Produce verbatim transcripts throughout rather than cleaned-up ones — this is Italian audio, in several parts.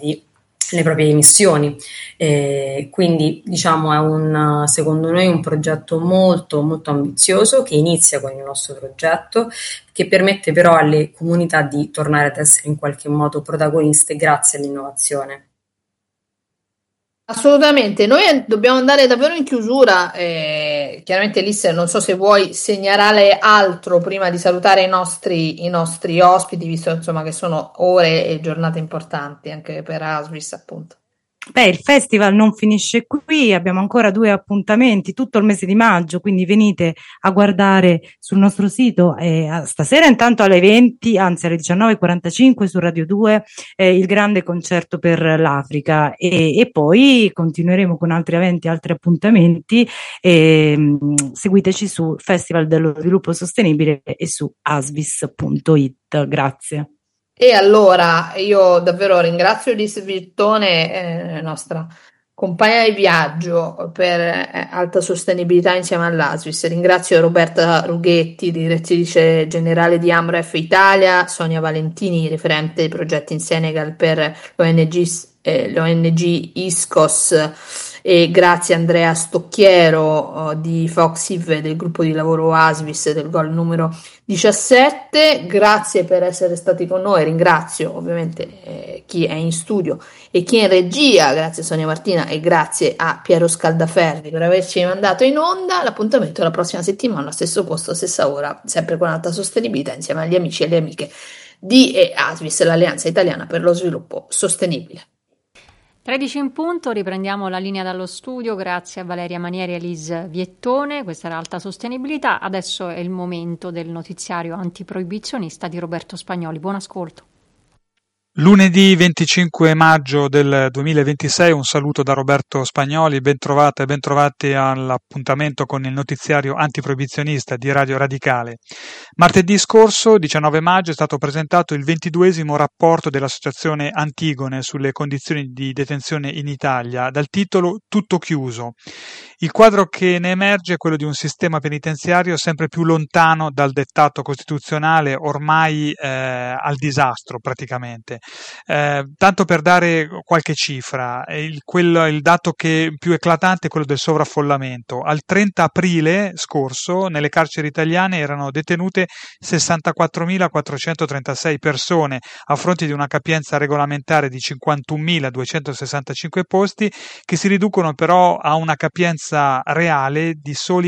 le proprie emissioni. Eh, quindi diciamo è un, secondo noi un progetto molto molto ambizioso che inizia con il nostro progetto, che permette però alle comunità di tornare ad essere in qualche modo protagoniste grazie all'innovazione. Assolutamente, noi an- dobbiamo andare davvero in chiusura. Eh, chiaramente Lister, non so se vuoi segnalare altro prima di salutare i nostri, i nostri ospiti, visto insomma che sono ore e giornate importanti anche per Asvis, appunto. Beh, il festival non finisce qui, abbiamo ancora due appuntamenti tutto il mese di maggio, quindi venite a guardare sul nostro sito eh, a- stasera intanto alle venti, anzi alle diciannove e quarantacinque su Radio due, eh, il grande concerto per l'Africa e, e poi continueremo con altri eventi, altri appuntamenti. E, mh, seguiteci su Festival dello Sviluppo Sostenibile e su asvis punto it. Grazie. E allora io davvero ringrazio Elis Vittone, eh, nostra compagna di viaggio per eh, alta sostenibilità insieme all'Asvis. Ringrazio Roberta Rughetti, direttrice generale di Amref Italia, Sonia Valentini, referente dei progetti in Senegal per l'O N G, eh, l'O N G ISCOS, e grazie a Andrea Stocchiero, eh, di Foxiv, del gruppo di lavoro Asvis del Gol numero diciassette. Grazie per essere stati con noi. Ringrazio ovviamente eh, chi è in studio e chi è in regia, grazie a Sonia Martina e grazie a Piero Scaldaferri per averci mandato in onda. L'appuntamento è la prossima settimana, stesso posto, stessa ora, sempre con alta sostenibilità, insieme agli amici e alle amiche di Asvis, l'Alleanza Italiana per lo Sviluppo Sostenibile. tredici in punto, riprendiamo la linea dallo studio, grazie a Valeria Manieri e Elis Viettone, questa era Alta Sostenibilità, adesso è il momento del notiziario antiproibizionista di Roberto Spagnoli, buon ascolto. Lunedì venticinque maggio del duemilaventisei, un saluto da Roberto Spagnoli, ben trovate e ben trovati all'appuntamento con il notiziario antiproibizionista di Radio Radicale. Martedì scorso, diciannove maggio, è stato presentato il ventiduesimo rapporto dell'Associazione Antigone sulle condizioni di detenzione in Italia, dal titolo Tutto chiuso. Il quadro che ne emerge è quello di un sistema penitenziario sempre più lontano dal dettato costituzionale, ormai eh, al disastro praticamente. Eh, tanto per dare qualche cifra, il, quello, il dato che più eclatante è quello del sovraffollamento. Al trenta aprile scorso nelle carceri italiane erano detenute sessantaquattromilaquattrocentotrentasei persone a fronte di una capienza regolamentare di cinquantunomiladuecentosessantacinque posti, che si riducono però a una capienza reale di soli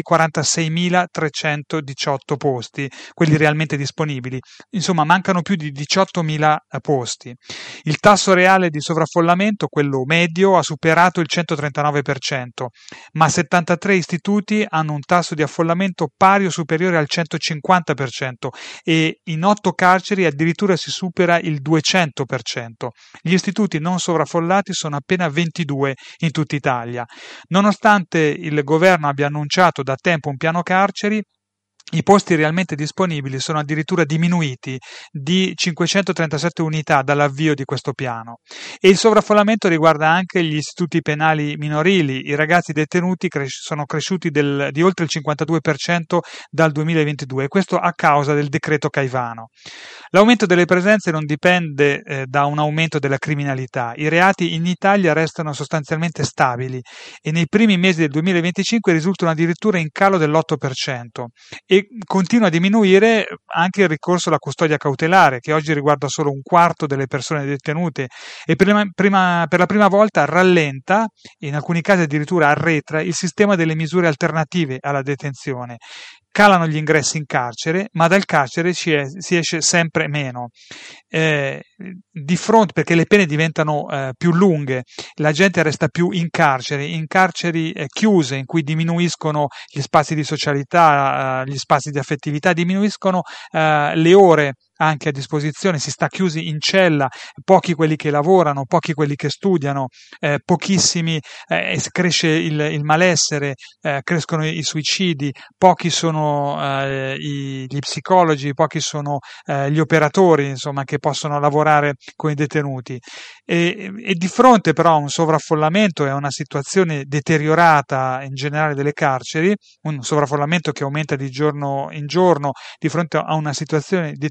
quarantaseimilatrecentodiciotto posti, quelli realmente disponibili. Insomma, mancano più di diciottomila posti. Il tasso reale di sovraffollamento, quello medio, ha superato il centotrentanove per cento, ma settantatré istituti hanno un tasso di affollamento pari o superiore al centocinquanta per cento e in otto carceri addirittura si supera il duecento per cento. Gli istituti non sovraffollati sono appena ventidue in tutta Italia. Nonostante il governo abbia annunciato da tempo un piano carceri, i posti realmente disponibili sono addirittura diminuiti di cinquecentotrentasette unità dall'avvio di questo piano. E il sovraffollamento riguarda anche gli istituti penali minorili. I ragazzi detenuti cres- sono cresciuti del, di oltre il cinquantadue per cento dal duemilaventidue, e questo a causa del decreto Caivano. L'aumento delle presenze non dipende eh, da un aumento della criminalità. I reati in Italia restano sostanzialmente stabili e nei primi mesi del duemilaventicinque risultano addirittura in calo dell'otto per cento. E continua a diminuire anche il ricorso alla custodia cautelare, che oggi riguarda solo un quarto delle persone detenute e prima, prima, per la prima volta rallenta, in alcuni casi addirittura arretra, il sistema delle misure alternative alla detenzione. Calano gli ingressi in carcere, ma dal carcere si, è, si esce sempre meno. Eh, di fronte, perché le pene diventano eh, più lunghe, la gente resta più in carcere, in carceri eh, chiuse, in cui diminuiscono gli spazi di socialità, eh, gli spazi di affettività, diminuiscono eh, le ore anche a disposizione, si sta chiusi in cella, pochi quelli che lavorano, pochi quelli che studiano, eh, pochissimi, eh, cresce il, il malessere, eh, crescono i suicidi, pochi sono eh, i, gli psicologi, pochi sono eh, gli operatori, insomma, che possono lavorare con i detenuti. E, e di fronte però a un sovraffollamento e a una situazione deteriorata in generale delle carceri, un sovraffollamento che aumenta di giorno in giorno, di fronte a una situazione di deterioramento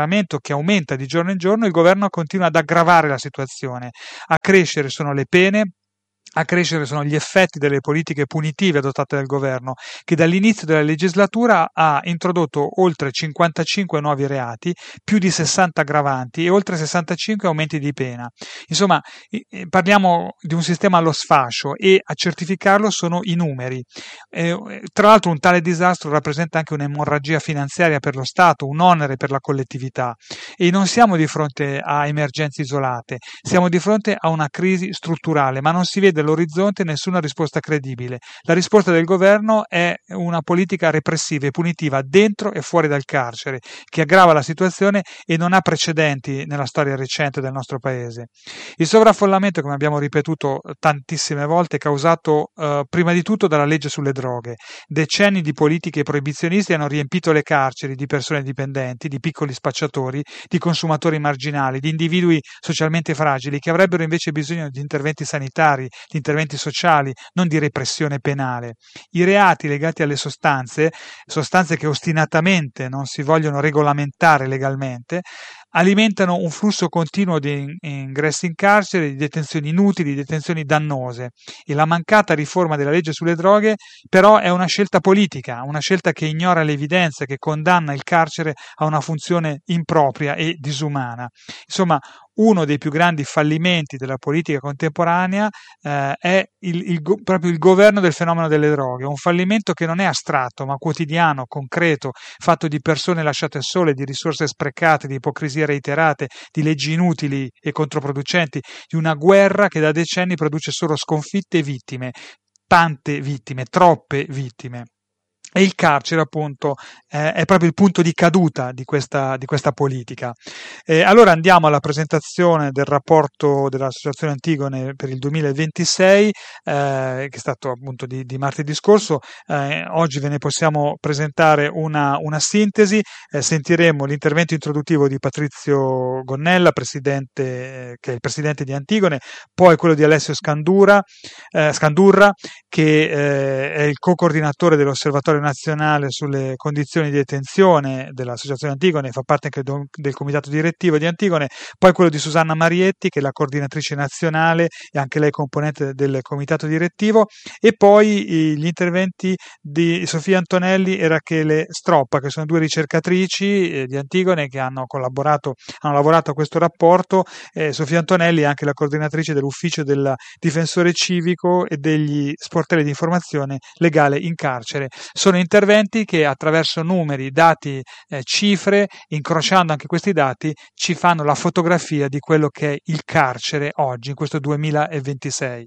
sovraffollamento che aumenta di giorno in giorno, il governo continua ad aggravare la situazione. A crescere sono le pene, a crescere sono gli effetti delle politiche punitive adottate dal governo, che dall'inizio della legislatura ha introdotto oltre cinquantacinque nuovi reati, più di sessanta aggravanti e oltre sessantacinque aumenti di pena. Insomma, parliamo di un sistema allo sfascio e a certificarlo sono i numeri. Eh, tra l'altro un tale disastro rappresenta anche un'emorragia finanziaria per lo Stato, un onere per la collettività, e non siamo di fronte a emergenze isolate, siamo di fronte a una crisi strutturale, ma non si vede all'orizzonte nessuna risposta credibile. La risposta del governo è una politica repressiva e punitiva dentro e fuori dal carcere, che aggrava la situazione e non ha precedenti nella storia recente del nostro paese. Il sovraffollamento, come abbiamo ripetuto tantissime volte, è causato eh, prima di tutto dalla legge sulle droghe. Decenni di politiche proibizionisti hanno riempito le carceri di persone dipendenti, di piccoli spacciatori, di consumatori marginali, di individui socialmente fragili che avrebbero invece bisogno di interventi sanitari, di interventi sociali, non di repressione penale. I reati legati alle sostanze, sostanze che ostinatamente non si vogliono regolamentare legalmente, alimentano un flusso continuo di ingressi in carcere, di detenzioni inutili, di detenzioni dannose, e la mancata riforma della legge sulle droghe però è una scelta politica, una scelta che ignora le evidenze, che condanna il carcere a una funzione impropria e disumana. Insomma, uno dei più grandi fallimenti della politica contemporanea eh, è il, il, proprio il governo del fenomeno delle droghe, un fallimento che non è astratto ma quotidiano, concreto, fatto di persone lasciate sole, di risorse sprecate, di ipocrisie reiterate, di leggi inutili e controproducenti, di una guerra che da decenni produce solo sconfitte e vittime, tante vittime, troppe vittime. E il carcere, appunto, eh, è proprio il punto di caduta di questa, di questa politica. Eh, allora andiamo alla presentazione del rapporto dell'Associazione Antigone per il duemilaventisei, eh, che è stato appunto di, di martedì scorso. Eh, oggi ve ne possiamo presentare una, una sintesi. Eh, sentiremo l'intervento introduttivo di Patrizio Gonnella, presidente, eh, che è il presidente di Antigone, poi quello di Alessio Scandura, eh, Scandurra, che eh, è il co-coordinatore dell'Osservatorio nazionale sulle condizioni di detenzione dell'Associazione Antigone, fa parte anche do, del comitato direttivo di Antigone, poi quello di Susanna Marietti, che è la coordinatrice nazionale e anche lei componente del comitato direttivo, e poi gli interventi di Sofia Antonelli e Rachele Stroppa, che sono due ricercatrici eh, di Antigone che hanno collaborato, hanno lavorato a questo rapporto. Eh, Sofia Antonelli è anche la coordinatrice dell'ufficio del difensore civico e degli sportelli di informazione legale in carcere. Sono interventi che attraverso numeri, dati, eh, cifre, incrociando anche questi dati, ci fanno la fotografia di quello che è il carcere oggi, in questo duemilaventisei.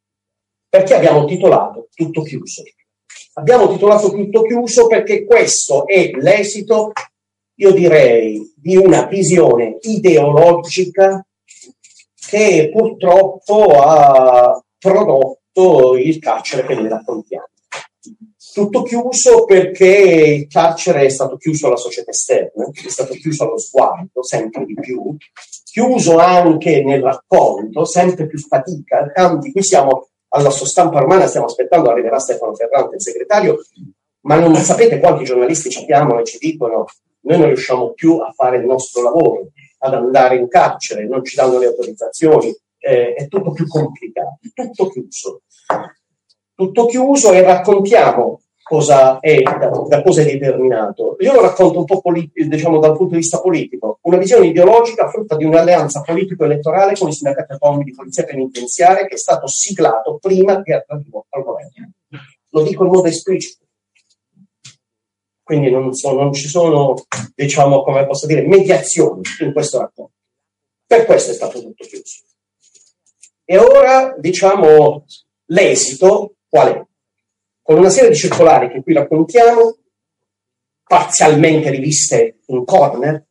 Perché abbiamo titolato Tutto chiuso? Abbiamo titolato Tutto chiuso perché questo è l'esito, io direi, di una visione ideologica che purtroppo ha prodotto il carcere che noi raccontiamo. Tutto chiuso perché il carcere è stato chiuso alla società esterna, è stato chiuso allo sguardo, sempre di più, chiuso anche nel racconto, sempre più fatica. Tanti, qui siamo alla sua stampa romana, stiamo aspettando, arriverà Stefano Ferrante, il segretario, ma non sapete quanti giornalisti ci chiamano e ci dicono noi non riusciamo più a fare il nostro lavoro, ad andare in carcere, non ci danno le autorizzazioni, eh, è tutto più complicato, tutto chiuso. Tutto chiuso e raccontiamo cosa è, da, da cosa è determinato. Io lo racconto un po' politi- diciamo dal punto di vista politico, una visione ideologica frutta di un'alleanza politico-elettorale con i sindacati autonomi di polizia penitenziaria che è stato siglato prima di arrivo al governo. Lo dico in modo esplicito. Quindi non, so, non ci sono, diciamo, come posso dire, mediazioni in questo racconto. Per questo è stato tutto chiuso. E ora, diciamo, l'esito qual è? Con una serie di circolari che qui raccontiamo, parzialmente riviste in corner,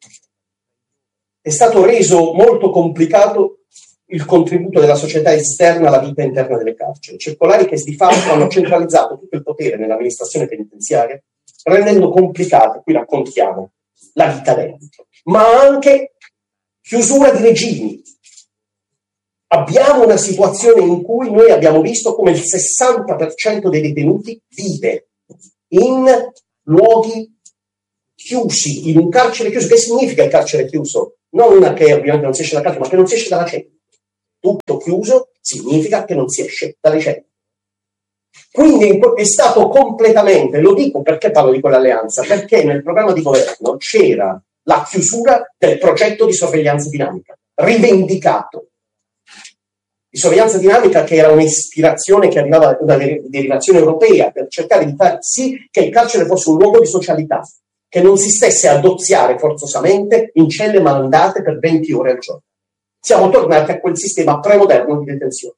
è stato reso molto complicato il contributo della società esterna alla vita interna delle carceri. Circolari che di fatto hanno centralizzato tutto il potere nell'amministrazione penitenziaria, rendendo complicata, qui raccontiamo, la vita dentro, ma anche chiusura di regimi. Abbiamo una situazione in cui noi abbiamo visto come il sessanta per cento dei detenuti vive in luoghi chiusi in un carcere chiuso. Che significa il carcere chiuso? Non che ovviamente non si esce dal carcere, ma che non si esce dalla cella. Tutto chiuso significa che non si esce dalle celle. Quindi è stato completamente, lo dico perché parlo di quell'alleanza, perché nel programma di governo c'era la chiusura del progetto di sorveglianza dinamica, rivendicato. Di sorveglianza dinamica che era un'ispirazione che arrivava da una derivazione europea per cercare di far sì che il carcere fosse un luogo di socialità, che non si stesse a doziare forzosamente in celle malandate per venti ore al giorno. Siamo tornati a quel sistema premoderno di detenzione.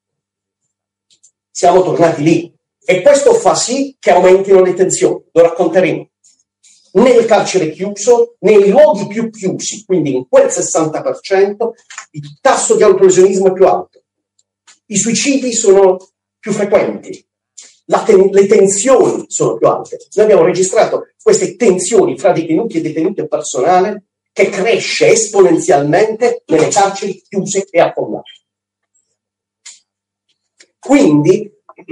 Siamo tornati lì. E questo fa sì che aumentino le tensioni. Lo racconteremo. Nel carcere chiuso, nei luoghi più chiusi, quindi in quel sessanta per cento, il tasso di autolesionismo è più alto. I suicidi sono più frequenti. La ten- le tensioni sono più alte. Noi abbiamo registrato queste tensioni fra detenuti e detenuti e personale che cresce esponenzialmente nelle carceri chiuse e affollate. Quindi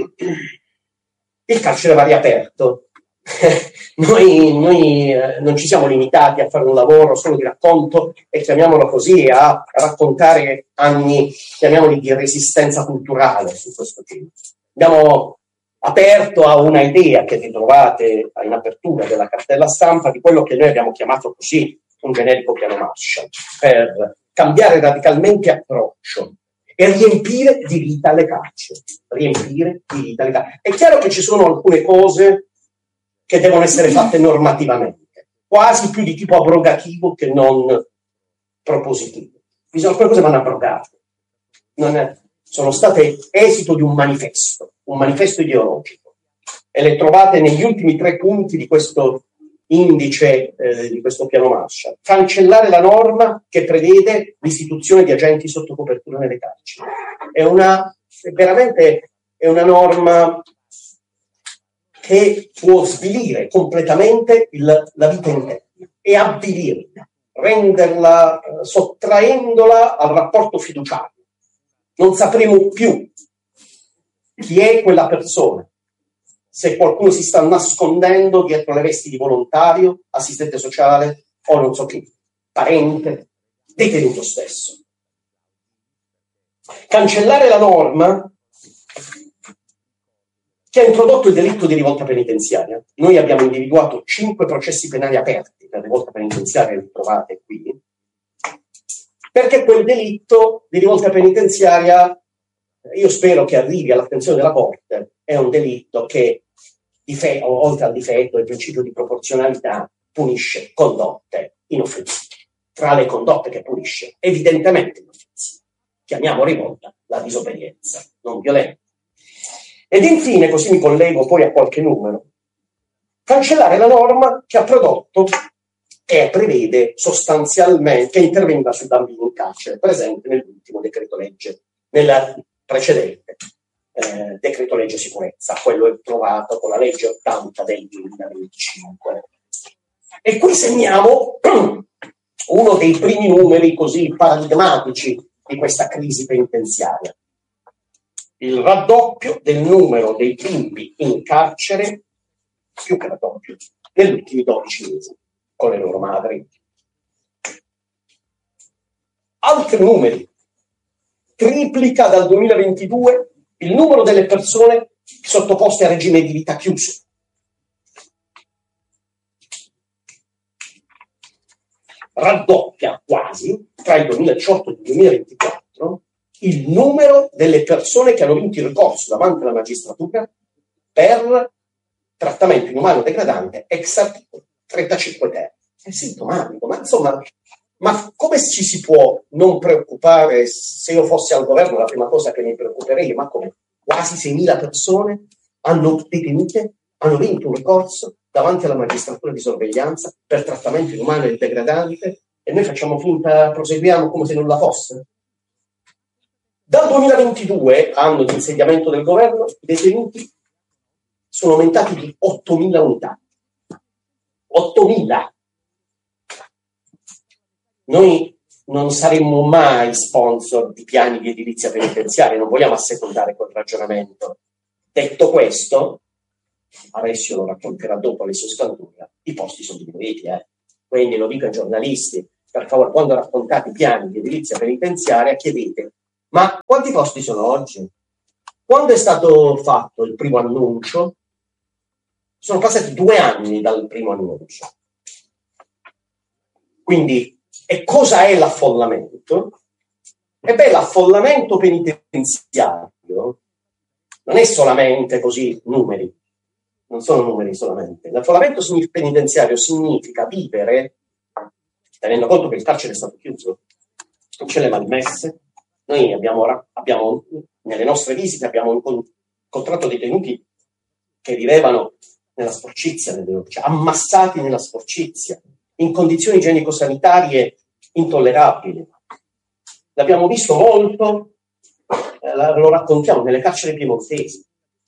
il carcere va riaperto. noi noi eh, non ci siamo limitati a fare un lavoro solo di racconto e chiamiamolo così, a raccontare anni, chiamiamoli di resistenza culturale su questo tema. Abbiamo aperto a una idea che ritrovate in apertura della cartella stampa di quello che noi abbiamo chiamato così un generico piano Marshall, per cambiare radicalmente approccio e riempire di vita le carceri. Riempire di vita le carceri. È chiaro che ci sono alcune cose che devono essere fatte normativamente, quasi più di tipo abrogativo che non propositivo. Bisogna, alcune cose vanno abrogate. Non è, sono state esito di un manifesto, un manifesto ideologico, e le trovate negli ultimi tre punti di questo indice eh, di questo piano Marshall. Cancellare la norma che prevede l'istituzione di agenti sotto copertura nelle carceri. È una, è veramente è una norma che può svilire completamente il, la vita interna e avvilirla, renderla, eh, sottraendola al rapporto fiduciario. Non sapremo più chi è quella persona, se qualcuno si sta nascondendo dietro le vesti di volontario, assistente sociale o non so chi, parente, detenuto stesso. Cancellare la norma che ha introdotto il delitto di rivolta penitenziaria. Noi abbiamo individuato cinque processi penali aperti per rivolta penitenziaria, li trovate qui, perché quel delitto di rivolta penitenziaria, io spero che arrivi all'attenzione della Corte, è un delitto che, dife- oltre al difetto del principio di proporzionalità, punisce condotte inoffensive. Tra le condotte che punisce, evidentemente inoffensive, chiamiamo rivolta la disobbedienza non violenta. Ed infine, così mi collego poi a qualche numero, cancellare la norma che ha prodotto e prevede sostanzialmente, che interveniva sui bambini in carcere, presente nell'ultimo decreto legge, nel precedente eh, decreto legge sicurezza, quello trovato con la legge ottanta del duemilaventicinque. E qui segniamo uno dei primi numeri così paradigmatici di questa crisi penitenziaria. Il raddoppio del numero dei bimbi in carcere, più che raddoppio, negli ultimi dodici mesi, con le loro madri. Altri numeri. Triplica dal duemilaventidue il numero delle persone sottoposte a regime di vita chiuso. Raddoppia quasi, tra il duemiladiciotto e il duemilaventiquattro, il numero delle persone che hanno vinto il ricorso davanti alla magistratura per trattamento inumano degradante ex articolo trentacinque ter. È sintomatico, ma insomma, ma come ci si può non preoccupare? Se io fossi al governo, la prima cosa che mi preoccuperei è: ma come quasi seimila persone hanno detenute, hanno vinto un ricorso davanti alla magistratura di sorveglianza per trattamento inumano e degradante, e noi facciamo finta, proseguiamo come se nulla fosse? Dal duemilaventidue, anno di insediamento del governo, i detenuti sono aumentati di ottomila unità. ottomila. Noi non saremmo mai sponsor di piani di edilizia penitenziaria, non vogliamo assecondare quel ragionamento. Detto questo, Alessio lo racconterà dopo, Alessio Scanduria, i posti sono diminuiti, eh. Quindi lo dico ai giornalisti, per favore, quando raccontate i piani di edilizia penitenziaria, chiedete, ma quanti posti sono oggi? Quando è stato fatto il primo annuncio? Sono passati due anni dal primo annuncio. Quindi, e cosa è l'affollamento? E beh, l'affollamento penitenziario non è solamente così numeri, non sono numeri solamente. L'affollamento penitenziario significa vivere, tenendo conto che il carcere è stato chiuso, non c'è le malmesse. Noi abbiamo, abbiamo nelle nostre visite abbiamo incontrato detenuti che vivevano nella sporcizia, cioè ammassati nella sporcizia, in condizioni igienico-sanitarie intollerabili. L'abbiamo visto molto, eh, lo raccontiamo, nelle carceri piemontesi.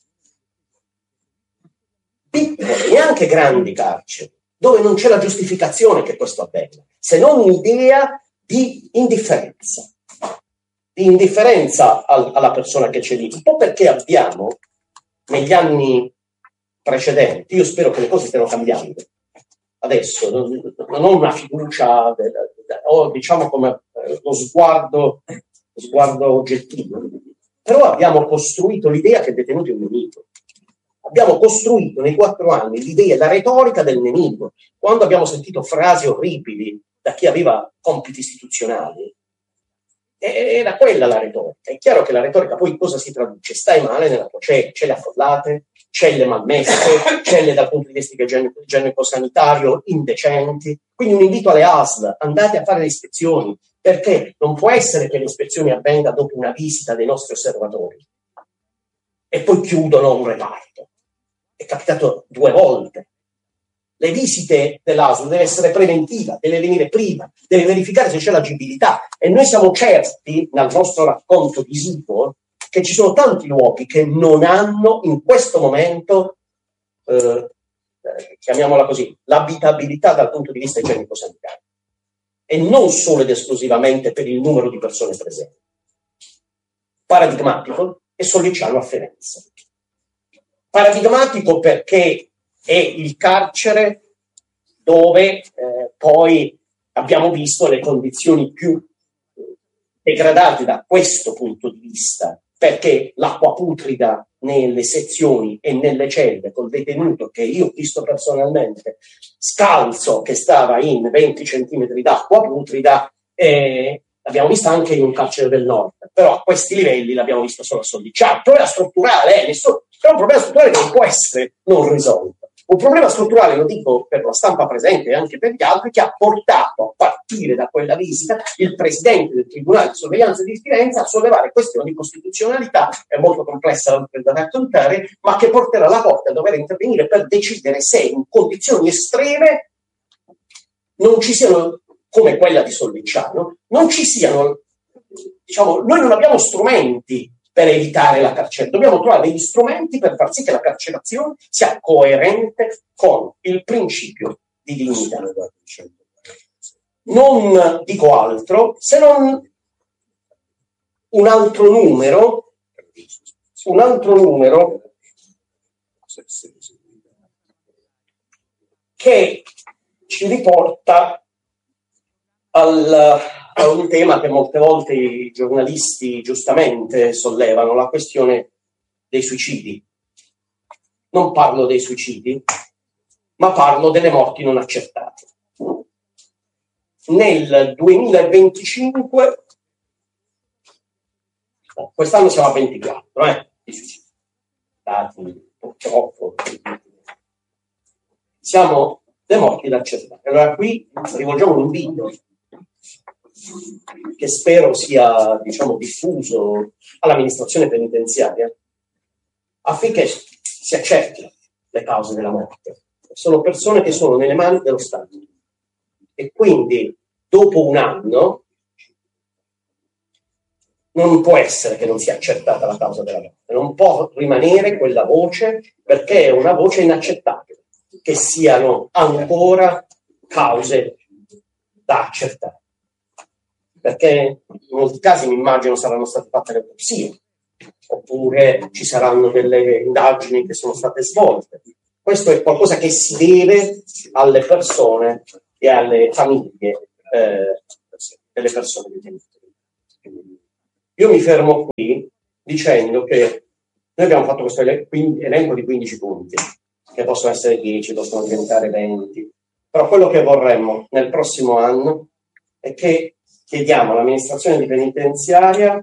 Piccole e anche grandi carceri, dove non c'è la giustificazione che questo avvenga, se non un'idea di indifferenza. Di indifferenza al, alla persona che c'è lì. Un po' perché abbiamo, negli anni precedenti, io spero che le cose stiano cambiando. Adesso non, non ho una fiducia, ho diciamo come lo sguardo, lo sguardo oggettivo, però abbiamo costruito l'idea che il detenuto è un nemico. Abbiamo costruito nei quattro anni l'idea, la retorica del nemico. Quando abbiamo sentito frasi orribili da chi aveva compiti istituzionali, era quella la retorica. È chiaro che la retorica poi cosa si traduce? Stai male nella tua cella, celle affollate, celle malmesse, celle dal punto di vista igienico-sanitario indecenti. Quindi un invito alle A S L, andate a fare le ispezioni, perché non può essere che le ispezioni avvenga dopo una visita dei nostri osservatori e poi chiudono un reparto. È capitato due volte. Le visite dell'A S L deve essere preventiva, deve venire prima, deve verificare se c'è l'agibilità. E noi siamo certi, nel nostro racconto visivo, che ci sono tanti luoghi che non hanno in questo momento, eh, eh, chiamiamola così, l'abitabilità dal punto di vista igienico-sanitario. E non solo ed esclusivamente per il numero di persone presenti. Paradigmatico è Sollicciano a Firenze. Paradigmatico perché è il carcere dove eh, poi abbiamo visto le condizioni più degradate da questo punto di vista, perché l'acqua putrida nelle sezioni e nelle celle col detenuto che io ho visto personalmente scalzo che stava in venti centimetri d'acqua putrida, eh, l'abbiamo vista anche in un carcere del nord, però a questi livelli l'abbiamo vista solo a Sollicciano. Il problema strutturale, eh, nessuno, è un problema strutturale che non può essere non risolto. Un problema strutturale, lo dico per la stampa presente e anche per gli altri, che ha portato a partire da quella visita il presidente del Tribunale di Sorveglianza di Firenze a sollevare questioni di costituzionalità, è molto complessa da raccontare, ma che porterà la Corte a dover intervenire per decidere se in condizioni estreme non ci siano, come quella di Sollicciano, non ci siano, diciamo, noi non abbiamo strumenti per evitare la carcerazione. Dobbiamo trovare degli strumenti per far sì che la carcerazione sia coerente con il principio di dignità. Non dico altro se non un altro numero, un altro numero che ci riporta al a un tema che molte volte i giornalisti giustamente sollevano, la questione dei suicidi. Non parlo dei suicidi, ma parlo delle morti non accertate. Nel duemilaventicinque, oh, quest'anno siamo a ventiquattro, eh, di suicidi. Dati, purtroppo. Siamo le morti da accertate. Allora qui rivolgiamo un invito che spero sia, diciamo, diffuso all'amministrazione penitenziaria affinché si accertino le cause della morte. Sono persone che sono nelle mani dello Stato e quindi dopo un anno non può essere che non sia accertata la causa della morte, non può rimanere quella voce, perché è una voce inaccettabile che siano ancora cause da accertare. Perché in molti casi mi immagino saranno state fatte le autopsie, oppure ci saranno delle indagini che sono state svolte. Questo è qualcosa che si deve alle persone e alle famiglie eh, delle persone detenute. Io mi fermo qui dicendo che noi abbiamo fatto questo elenco di quindici punti, che possono essere dieci, possono diventare venti, però quello che vorremmo nel prossimo anno è che chiediamo all'amministrazione penitenziaria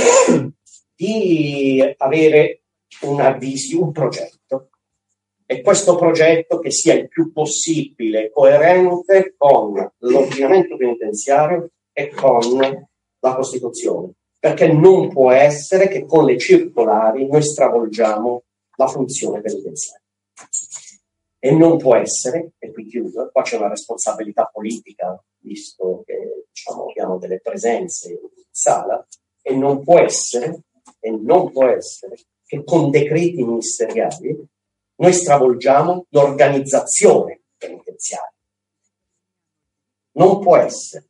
di avere una visione, un progetto, e questo progetto che sia il più possibile coerente con l'ordinamento penitenziario e con la Costituzione, perché non può essere che con le circolari noi stravolgiamo la funzione penitenziaria. E non può essere, e qui chiudo, qua c'è una responsabilità politica, visto che diciamo, abbiamo delle presenze in sala, e non può essere, e non può essere che con decreti ministeriali noi stravolgiamo l'organizzazione penitenziaria. Non può essere.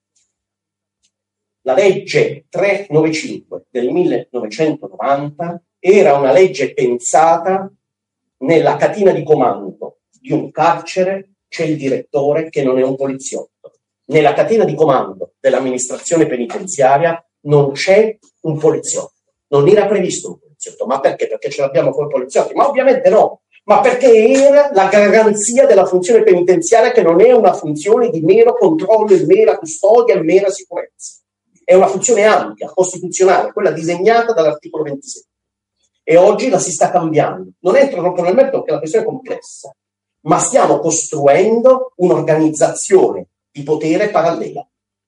La legge trecentonovantacinque del millenovecentonovanta era una legge pensata nella catena di comando di un carcere, c'è il direttore che non è un poliziotto. Nella catena di comando dell'amministrazione penitenziaria non c'è un poliziotto. Non era previsto un poliziotto. Ma perché? Perché ce l'abbiamo con i poliziotti? Ma ovviamente no. Ma perché era la garanzia della funzione penitenziaria, che non è una funzione di mero controllo, di mera custodia, di mera sicurezza. È una funzione ampia, costituzionale, quella disegnata dall'articolo ventisette. E oggi la si sta cambiando. Non entro troppo nel merito perché la questione è complessa, ma stiamo costruendo un'organizzazione di potere parallela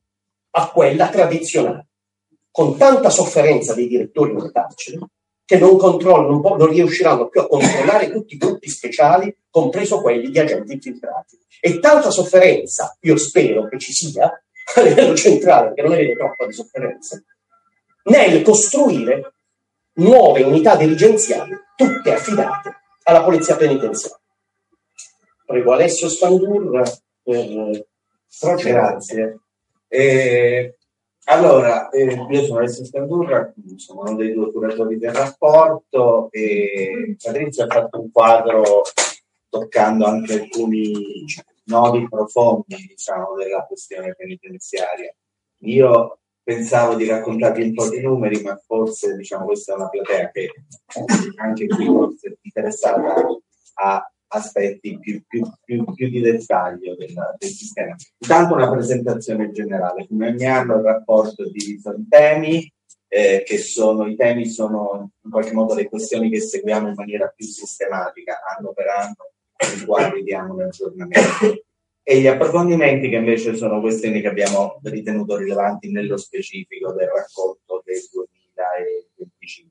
a quella tradizionale, con tanta sofferenza dei direttori nelle carceri che non controllano, non, non riusciranno più a controllare tutti i gruppi speciali, compreso quelli di agenti infiltrati. E tanta sofferenza, io spero che ci sia, a livello centrale, perché non ne vedo troppa di sofferenza, nel costruire nuove unità dirigenziali, tutte affidate alla polizia penitenziaria. Prego Alessio Spandur per procedere. Grazie. Eh, allora, eh, io sono Alessio Spandur, sono uno dei due curatori del rapporto, e Patrizio ha fatto un quadro toccando anche alcuni nodi profondi, diciamo, della questione penitenziaria. Io pensavo di raccontarvi un po' di numeri, ma forse, diciamo, questa è una platea che anche qui forse è interessata a aspetti più, più, più, più di dettaglio del, del sistema. Intanto una presentazione generale. Come ogni anno il rapporto è diviso in temi, eh, che sono, i temi sono in qualche modo le questioni che seguiamo in maniera più sistematica, anno per anno, ai quali diamo un aggiornamento. E gli approfondimenti, che invece sono questioni che abbiamo ritenuto rilevanti nello specifico del racconto del duemilaventicinque.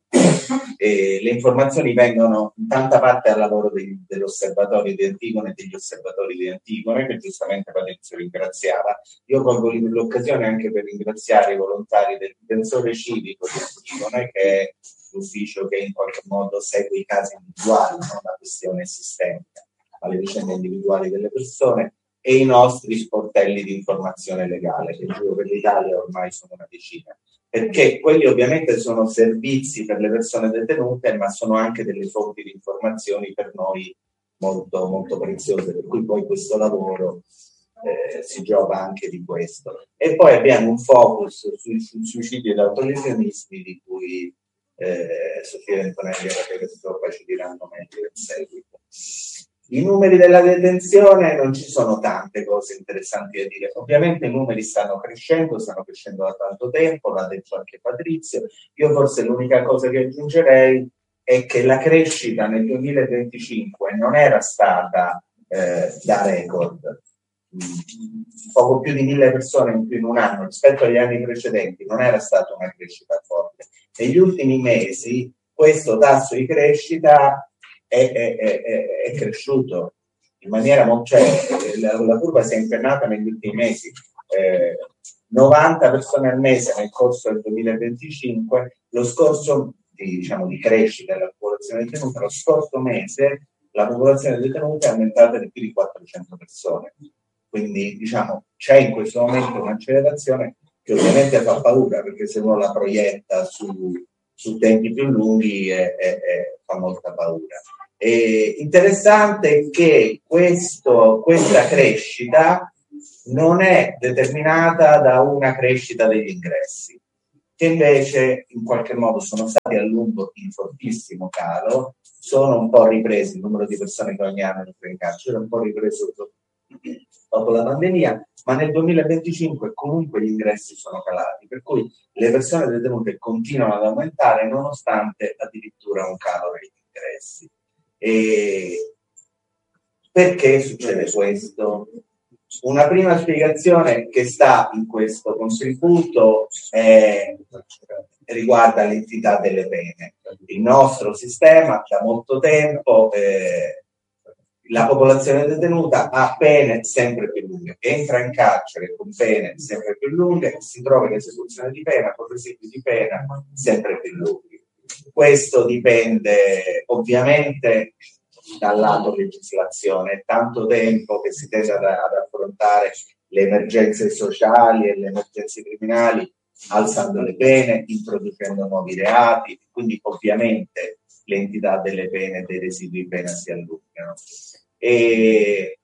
E le informazioni vengono in tanta parte al lavoro dei, dell'osservatorio di Antigone e degli osservatori di Antigone, che giustamente Patrizio ringraziava. Io colgo l'occasione anche per ringraziare i volontari del difensore civico di Antigone, che è l'ufficio che in qualche modo segue i casi individuali, non la questione sistemica, ma le vicende individuali delle persone, e i nostri sportelli di informazione legale, che in giro per l'Italia ormai sono una decina, perché quelli ovviamente sono servizi per le persone detenute, ma sono anche delle fonti di informazioni per noi molto, molto preziose, per cui poi questo lavoro eh, si gioca anche di questo. E poi abbiamo un focus sui, sui suicidi ed autolesionismi, di cui eh, Sofia Antonelli e Raffaele Stoppa ci diranno meglio in seguito. I numeri della detenzione, non ci sono tante cose interessanti da dire. Ovviamente i numeri stanno crescendo, stanno crescendo da tanto tempo, l'ha detto anche Patrizio. Io forse l'unica cosa che aggiungerei è che la crescita nel duemilaventicinque non era stata eh, da record. Poco più di mille persone in più in un anno rispetto agli anni precedenti, non era stata una crescita forte. Negli ultimi mesi questo tasso di crescita È, è, è, è cresciuto in maniera molto, cioè, la, la curva si è impennata negli ultimi mesi, eh, novanta persone al mese nel corso del duemilaventicinque. Lo scorso di, diciamo, di crescita della popolazione detenuta, lo scorso mese la popolazione detenuta è aumentata di più di quattrocento persone, quindi diciamo c'è in questo momento un'accelerazione che ovviamente fa paura, perché se uno la proietta su su tempi più lunghi è, è, è, fa molta paura. E interessante è che questo, questa crescita non è determinata da una crescita degli ingressi, che invece in qualche modo sono stati a lungo in fortissimo calo, sono un po' ripresi, il numero di persone che ogni anno entrano in carcere è un po' ripreso dopo la pandemia, ma nel duemilaventicinque comunque gli ingressi sono calati, per cui le persone detenute continuano ad aumentare nonostante addirittura un calo degli ingressi. E perché succede questo? Una prima spiegazione che sta in questo contributo è, riguarda l'entità delle pene. Il nostro sistema da molto tempo, eh, la popolazione detenuta ha pene sempre più lunghe, entra in carcere con pene sempre più lunghe e si trova in esecuzione di pena con residui di pena sempre più lunghi. Questo dipende ovviamente dal lato legislazione, è tanto tempo che si tende ad, ad affrontare le emergenze sociali e le emergenze criminali alzando le pene, introducendo nuovi reati, quindi ovviamente l'entità delle pene e dei residui di pena si allungano. E,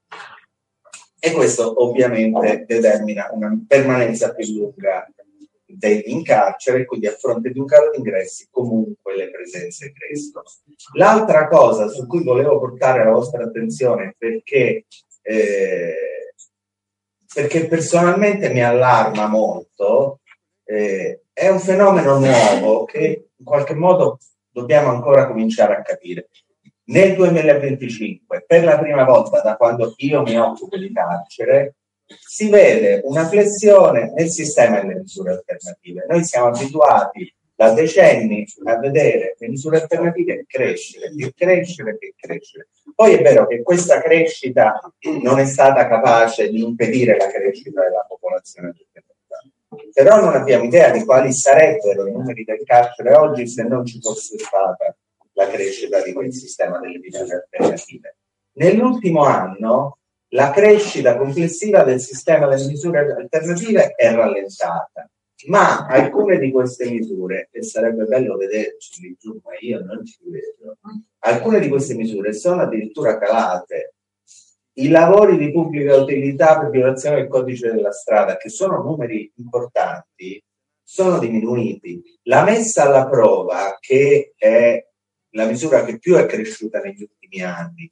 e questo ovviamente determina una permanenza più lunga in carcere, quindi a fronte di un calo di ingressi comunque le presenze crescono. L'altra cosa su cui volevo portare la vostra attenzione, perché eh, perché personalmente mi allarma molto, eh, è un fenomeno nuovo che in qualche modo dobbiamo ancora cominciare a capire. Nel duemilaventicinque, per la prima volta da quando io mi occupo di carcere, si vede una flessione nel sistema delle misure alternative. Noi siamo abituati da decenni a vedere le misure alternative crescere, più crescere, più crescere. Poi è vero che questa crescita non è stata capace di impedire la crescita della popolazione detenuta, però non abbiamo idea di quali sarebbero i numeri del carcere oggi se non ci fosse stata la crescita di quel sistema delle misure alternative. Nell'ultimo anno la crescita complessiva del sistema delle misure alternative è rallentata, ma alcune di queste misure, e sarebbe bello vederci lì giù, ma io non ci vedo, alcune di queste misure sono addirittura calate. I lavori di pubblica utilità per violazione del codice della strada, che sono numeri importanti, sono diminuiti. La messa alla prova, che è la misura che più è cresciuta negli ultimi anni,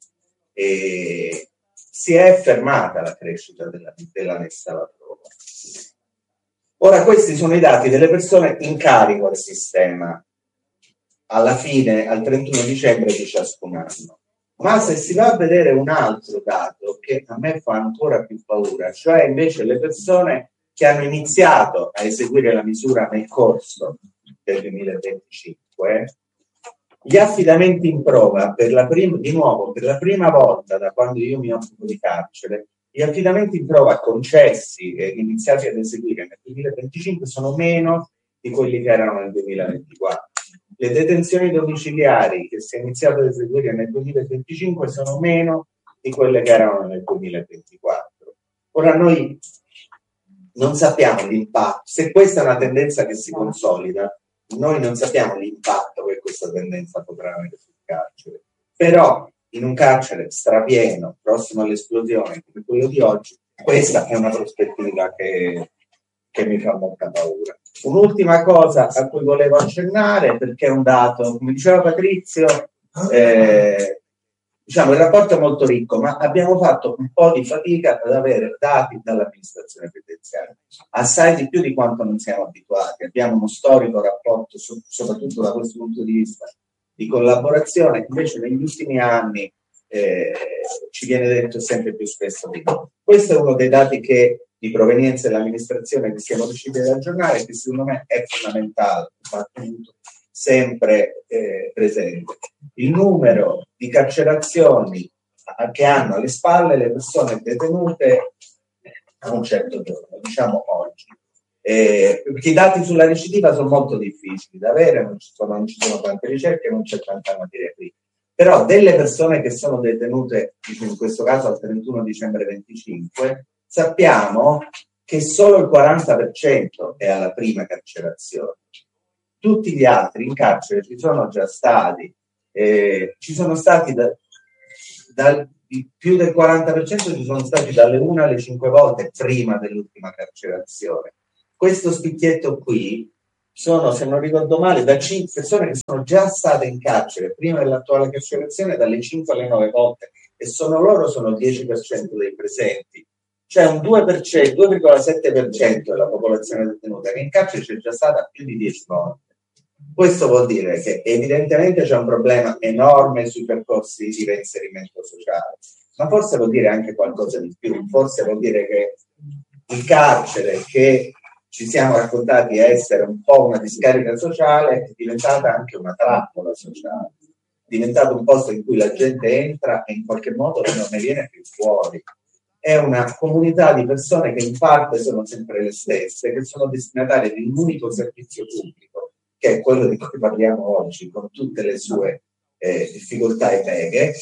e si è fermata la crescita della, della messa alla prova. Ora, questi sono i dati delle persone in carico al sistema alla fine, al trentuno dicembre di ciascun anno. Ma se si va a vedere un altro dato che a me fa ancora più paura, cioè invece le persone che hanno iniziato a eseguire la misura nel corso del duemilaventicinque, gli affidamenti in prova, per la prima, di nuovo, per la prima volta da quando io mi occupo di carcere, gli affidamenti in prova concessi e iniziati ad eseguire nel duemilaventicinque sono meno di quelli che erano nel duemilaventiquattro. Le detenzioni domiciliari che si è iniziato ad eseguire nel duemilaventicinque sono meno di quelle che erano nel duemilaventiquattro. Ora noi non sappiamo l'impatto, se questa è una tendenza che si consolida, noi non sappiamo l'impatto che questa tendenza potrà avere sul carcere, però in un carcere strapieno, prossimo all'esplosione come quello di oggi, questa è una prospettiva che, che mi fa molta paura. Un'ultima cosa a cui volevo accennare, perché è un dato, come diceva Patrizio, eh, diciamo il rapporto è molto ricco, ma abbiamo fatto un po' di fatica ad avere dati dall'amministrazione penitenziaria, assai di più di quanto non siamo abituati. Abbiamo uno storico rapporto, so, soprattutto da questo punto di vista, di collaborazione, invece negli ultimi anni eh, ci viene detto sempre più spesso di no. Questo è uno dei dati che di provenienza dell'amministrazione che siamo riusciti ad aggiornare, che secondo me è fondamentale, va tenuto sempre eh, presente. Il numero di carcerazioni che hanno alle spalle le persone detenute a un certo giorno, diciamo oggi. Eh, perché i dati sulla recidiva sono molto difficili da avere, non ci sono, non ci sono tante ricerche, non c'è tanta materia qui. Però delle persone che sono detenute, in questo caso al trentuno dicembre venticinque, sappiamo che solo il quaranta per cento è alla prima carcerazione. tutti gli altri in carcere ci sono già stati, eh, ci sono stati da, da, più del quaranta per cento ci sono stati dalle una alle cinque volte prima dell'ultima carcerazione. Questo spicchietto qui sono, se non ricordo male, da cinque persone che sono già state in carcere prima dell'attuale carcerazione dalle cinque alle nove volte, e sono loro sono il dieci per cento dei presenti, cioè un due per cento, due virgola sette per cento della popolazione detenuta che in carcere c'è già stata più di dieci volte. Questo vuol dire che evidentemente c'è un problema enorme sui percorsi di reinserimento sociale, ma forse vuol dire anche qualcosa di più, forse vuol dire che il carcere, che ci siamo raccontati essere un po' una discarica sociale, è diventata anche una trappola sociale, è diventato un posto in cui la gente entra e in qualche modo non ne viene più fuori. È una comunità di persone che in parte sono sempre le stesse, che sono destinatarie di un unico servizio pubblico, che è quello di cui parliamo oggi, con tutte le sue eh, difficoltà e peghe,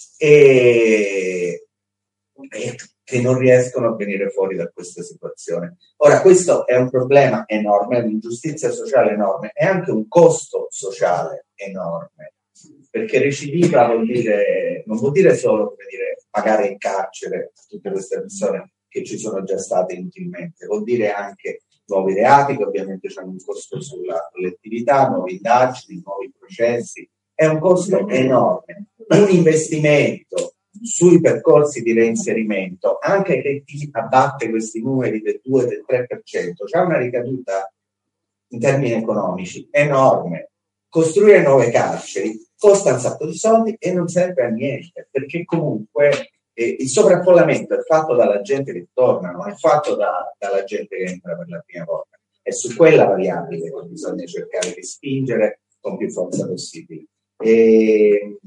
e, e che non riescono a venire fuori da questa situazione. Ora, questo è un problema enorme, è un'ingiustizia sociale enorme, è anche un costo sociale enorme, perché recidiva vuol dire, non vuol dire solo, come dire, pagare in carcere a tutte queste persone che ci sono già state inutilmente, vuol dire anche nuovi reati che ovviamente hanno un costo sulla collettività, nuove indagini, nuovi processi, è un costo enorme, un investimento sui percorsi di reinserimento, anche che chi abbatte questi numeri del due, del tre per cento, c'ha una ricaduta in termini economici enorme. Costruire nuove carceri costa un sacco di soldi e non serve a niente, perché comunque eh, il sovraffollamento è fatto dalla gente che torna, non è fatto da, dalla gente che entra per la prima volta. È su quella variabile che bisogna cercare di spingere con più forza possibile. E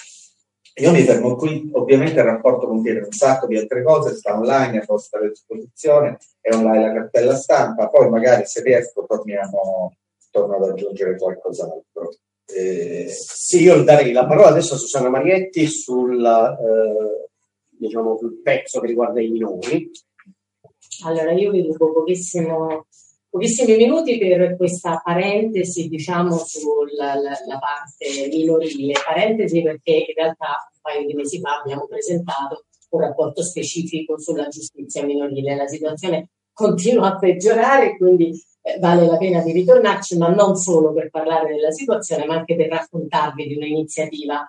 io mi fermo qui, ovviamente il rapporto contiene un sacco di altre cose, sta online, è posta a disposizione, è online la cartella stampa, poi magari se riesco torniamo, torno ad aggiungere qualcos'altro. Eh, sì, io darei la parola adesso a Susanna Marietti sul, eh, diciamo, sul pezzo che riguarda i minori. Allora, io vi dico pochissimo, pochissimi minuti per questa parentesi, diciamo, sulla la, la parte minorile. Parentesi perché in realtà un paio di mesi fa abbiamo presentato un rapporto specifico sulla giustizia minorile. La situazione continua a peggiorare, quindi eh, vale la pena di ritornarci, ma non solo per parlare della situazione, ma anche per raccontarvi di un'iniziativa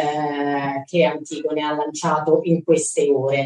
eh, che Antigone ha lanciato in queste ore.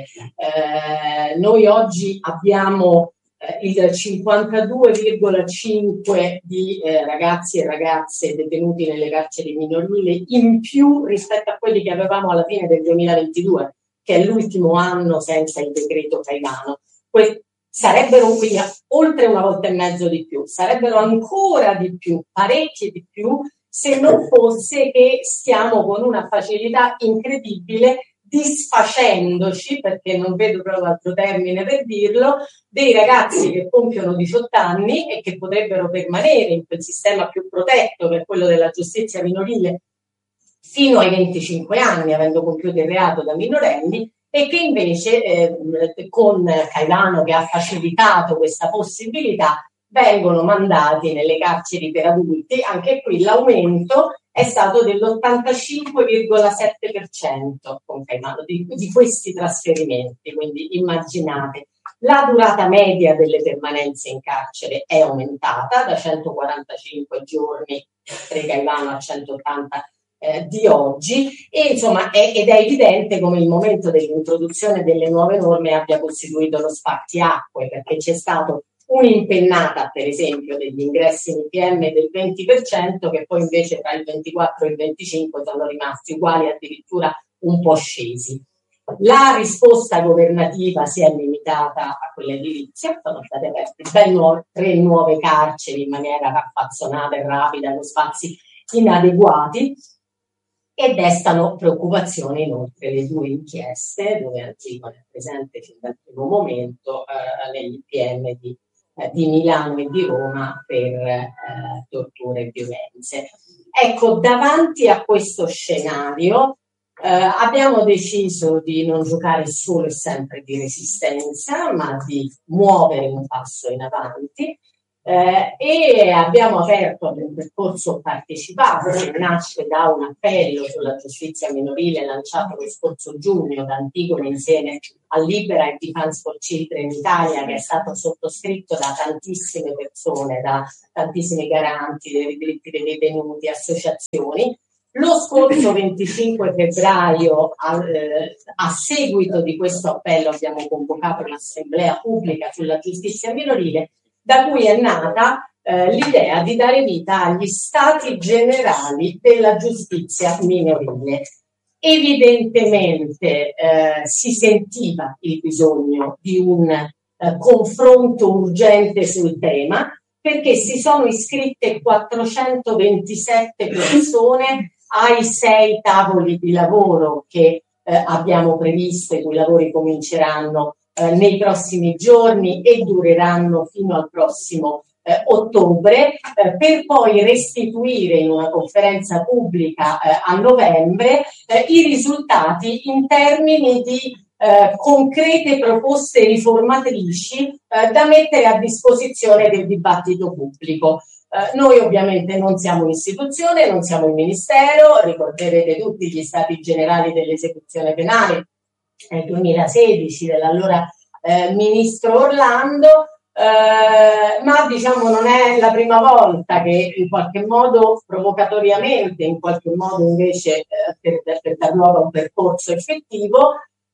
Eh, noi oggi abbiamo eh, il cinquantadue virgola cinque di eh, ragazzi e ragazze detenuti nelle carceri minorili in più rispetto a quelli che avevamo alla fine del duemilaventidue, che è l'ultimo anno senza il decreto Caivano. Que- sarebbero quindi oltre una volta e mezzo di più, sarebbero ancora di più, parecchi di più, se non fosse che stiamo con una facilità incredibile disfacendoci, perché non vedo proprio altro termine per dirlo, dei ragazzi che compiono diciotto anni e che potrebbero permanere in quel sistema più protetto, che è quello della giustizia minorile, fino ai venticinque anni, avendo compiuto il reato da minorenni, e che invece eh, con Caivano, che ha facilitato questa possibilità, vengono mandati nelle carceri per adulti. Anche qui l'aumento è stato dell'ottantacinque virgola sette per cento con Caivano di, di questi trasferimenti, quindi immaginate. La durata media delle permanenze in carcere è aumentata da centoquarantacinque giorni pre-Caivano a centottanta Eh, di oggi, e insomma è, ed è evidente come il momento dell'introduzione delle nuove norme abbia costituito lo spartiacque, perché c'è stato un'impennata, per esempio, degli ingressi in I P M del venti per cento, che poi invece tra il ventiquattro e il venticinque sono rimasti uguali, addirittura un po' scesi. La risposta governativa si è limitata a quella edilizia, sono state aperte ben nuove, tre nuove carceri in maniera raffazzonata e rapida, con spazi inadeguati, e destano preoccupazione inoltre le due inchieste dove Antigone è presente fin dal primo momento eh, negli I P M di, eh, di Milano e di Roma per eh, torture e violenze. Ecco, davanti a questo scenario eh, abbiamo deciso di non giocare solo e sempre di resistenza, ma di muovere un passo in avanti. Eh, e abbiamo aperto un percorso partecipato che nasce da un appello sulla giustizia minorile lanciato lo scorso giugno da Antigone insieme a Libera e Defense for Children Italia, che è stato sottoscritto da tantissime persone, da tantissimi garanti dei diritti dei detenuti, associazioni. Lo scorso venticinque febbraio, a, eh, a seguito di questo appello, abbiamo convocato un'assemblea pubblica sulla giustizia minorile, da cui è nata eh, l'idea di dare vita agli stati generali della giustizia minorile. Evidentemente eh, si sentiva il bisogno di un eh, confronto urgente sul tema, perché si sono iscritte quattrocentoventisette persone ai sei tavoli di lavoro che eh, abbiamo previsto, i cui lavori cominceranno eh, nei prossimi giorni e dureranno fino al prossimo eh, ottobre, eh, per poi restituire in una conferenza pubblica eh, a novembre eh, i risultati in termini di Eh, concrete proposte riformatrici eh, da mettere a disposizione del dibattito pubblico. Eh, noi ovviamente non siamo un'istituzione, non siamo il Ministero, ricorderete tutti gli stati generali dell'esecuzione penale nel duemilasedici dell'allora eh, ministro Orlando, eh, ma diciamo non è la prima volta che in qualche modo provocatoriamente, in qualche modo invece eh, per, per dar luogo a un percorso effettivo,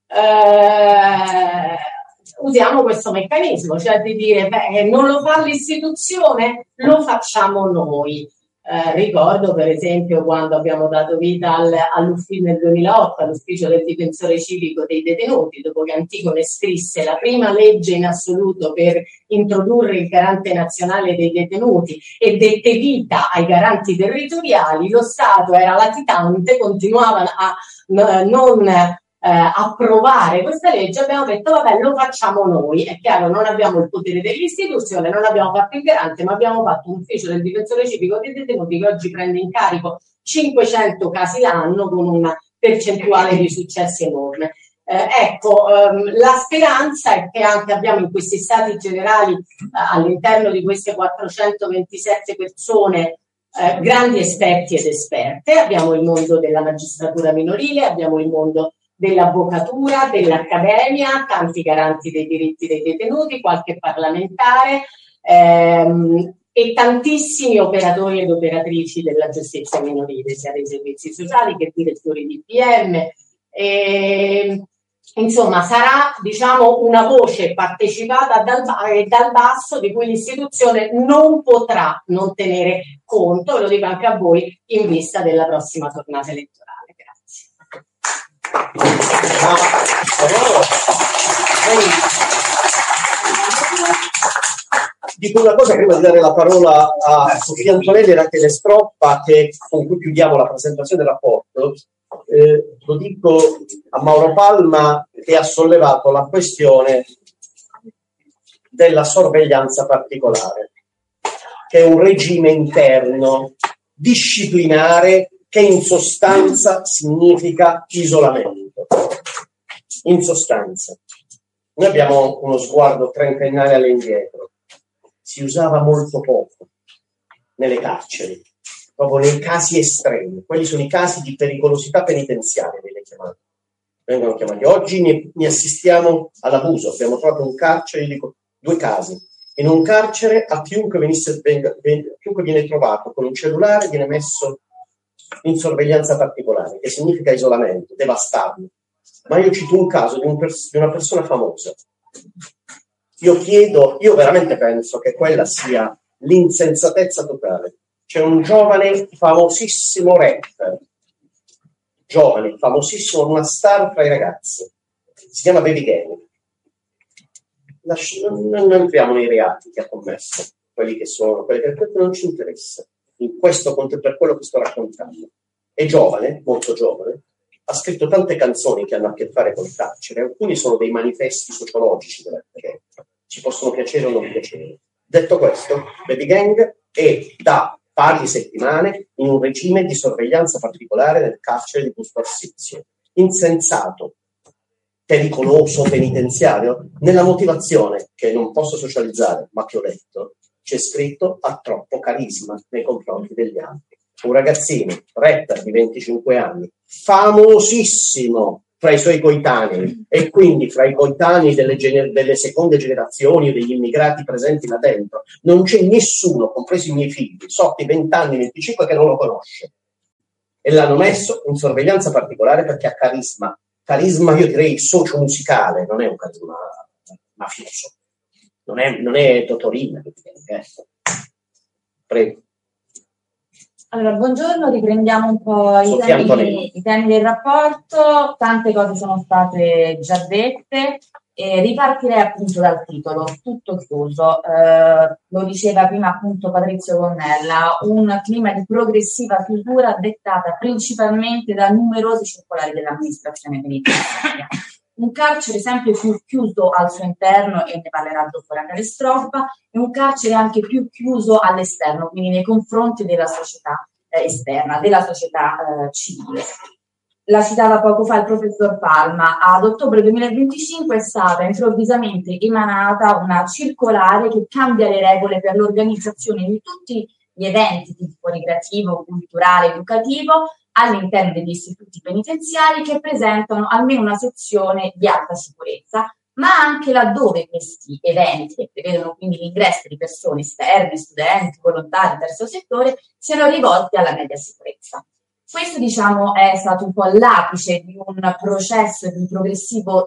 Uh, usiamo questo meccanismo, cioè di dire beh, non lo fa l'istituzione, lo facciamo noi. Uh, ricordo per esempio quando abbiamo dato vita al, all'ufficio nel duemilaotto all'ufficio del difensore civico dei detenuti, dopo che Antigone scrisse la prima legge in assoluto per introdurre il garante nazionale dei detenuti e dette vita ai garanti territoriali, lo Stato era latitante, continuava a n- non Eh, approvare questa legge. Abbiamo detto vabbè, lo facciamo noi. È chiaro, non abbiamo il potere dell'istituzione, non abbiamo fatto il garante, ma abbiamo fatto un ufficio del difensore civico dei detenuti che oggi prende in carico cinquecento casi l'anno con una percentuale di successi enorme. Eh, ecco, ehm, la speranza è che anche abbiamo in questi stati generali eh, all'interno di queste quattrocentoventisette persone eh, grandi esperti ed esperte. Abbiamo il mondo della magistratura minorile, abbiamo il mondo dell'avvocatura, dell'accademia, tanti garanti dei diritti dei detenuti, qualche parlamentare ehm, e tantissimi operatori ed operatrici della giustizia minorile, sia dei servizi sociali che direttori di P M. E, insomma, sarà diciamo una voce partecipata dal, dal basso di cui l'istituzione non potrà non tenere conto, e lo dico anche a voi, in vista della prossima tornata elettorale. Dico una cosa prima di dare la parola a Sofia Antonelli e Rachele Stroppa, che, con cui chiudiamo la presentazione del rapporto. Eh, lo dico a Mauro Palma, che ha sollevato la questione della sorveglianza particolare, che è un regime interno disciplinare che in sostanza significa isolamento. In sostanza, noi abbiamo uno sguardo trentennale all'indietro. Si usava molto poco nelle carceri, proprio nei casi estremi. Quelli sono i casi di pericolosità penitenziaria, viene chiamato. Vengono chiamati. Oggi ne, ne assistiamo all'abuso. Abbiamo trovato un carcere, dico, due casi. In un carcere a chiunque, venisse, venga, chiunque viene trovato con un cellulare viene messo in sorveglianza particolare, che significa isolamento, devastarlo. Ma io cito un caso di, un pers- di una persona famosa. Io chiedo, io veramente penso che quella sia l'insensatezza totale. C'è un giovane famosissimo rapper, giovane, famosissimo, una star tra i ragazzi, si chiama Baby Gang. Lasci- non, non entriamo nei reati che ha commesso, quelli che sono, quelli che non ci interessa. In questo, per quello che sto raccontando. È giovane, molto giovane, ha scritto tante canzoni che hanno a che fare con il carcere, alcuni sono dei manifesti sociologici della gente, ci possono piacere o non piacere. Detto questo, Baby Gang è da varie settimane in un regime di sorveglianza particolare nel carcere di Busto Arsizio. Insensato, pericoloso, penitenziario, nella motivazione che non posso socializzare, ma che ho letto, c'è scritto ha troppo carisma nei confronti degli altri. Un ragazzino, rapper di venticinque anni, famosissimo fra i suoi coetanei e quindi fra i coetanei delle, gener- delle seconde generazioni o degli immigrati presenti là dentro, non c'è nessuno, compresi i miei figli, sotto i venti anni, venticinque, che non lo conosce. E l'hanno messo in sorveglianza particolare perché ha carisma. Carisma, io direi, socio-musicale, non è un carisma mafioso. Non è, non è Totorina. Eh. Prego. Allora, buongiorno, riprendiamo un po' i temi, i temi del rapporto. Tante cose sono state già dette. E ripartirei appunto dal titolo, tutto chiuso. Eh, lo diceva prima appunto Patrizio Gonnella, un clima di progressiva chiusura dettata principalmente da numerosi circolari dell'amministrazione penitenziaria. Un carcere sempre più chiuso al suo interno, e ne parlerà dottora Calestrofa, e un carcere anche più chiuso all'esterno, quindi nei confronti della società eh, esterna, della società eh, civile. La citava poco fa il professor Palma. Ad ottobre duemilaventicinque è stata improvvisamente emanata una circolare che cambia le regole per l'organizzazione di tutti gli eventi di tipo ricreativo, culturale, educativo all'interno degli istituti penitenziari che presentano almeno una sezione di alta sicurezza, ma anche laddove questi eventi, che prevedono quindi l'ingresso di persone esterne, studenti, volontari, terzo settore, siano rivolti alla media sicurezza. Questo, diciamo, è stato un po' l'apice di un processo di progressivo